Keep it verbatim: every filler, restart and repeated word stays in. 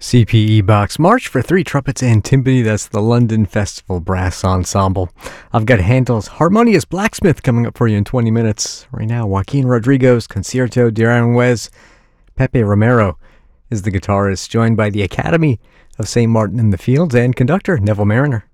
C P E Box March for Three Trumpets and Timpani. That's the London Festival Brass Ensemble. I've got Handel's Harmonious Blacksmith coming up for you in twenty minutes. Right now, Joaquin Rodrigo's Concierto de Aranjuez. Pepe Romero is the guitarist, joined by the Academy of Saint Martin in the Fields and conductor Neville Mariner.